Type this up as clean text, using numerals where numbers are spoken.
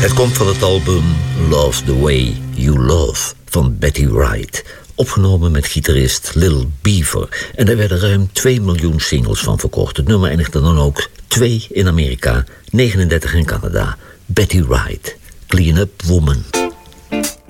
Het komt van het album Love the Way You Love van Betty Wright. Opgenomen met gitarist Lil Beaver. En daar werden ruim 2 miljoen singles van verkocht. Het nummer eindigde dan ook 2 in Amerika, 39 in Canada. Betty Wright, Clean Up Woman.